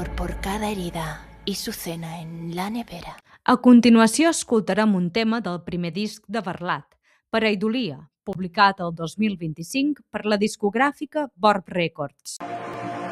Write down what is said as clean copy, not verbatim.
amor por cada herida y su cena en la nevera. A continuació escoltarem un tema del primer disc de Barlat, Pareidolia, publicat el 2025 per la discogràfica Borb Records.